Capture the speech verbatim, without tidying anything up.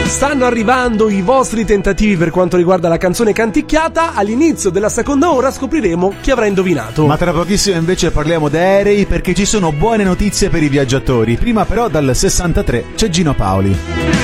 Stanno arrivando i vostri tentativi per quanto riguarda la canzone canticchiata. All'inizio della seconda ora scopriremo chi avrà indovinato. Ma tra pochissimo invece parliamo d'aerei, perché ci sono buone notizie per i viaggiatori. Prima però dal sessantatré c'è Gino Paoli.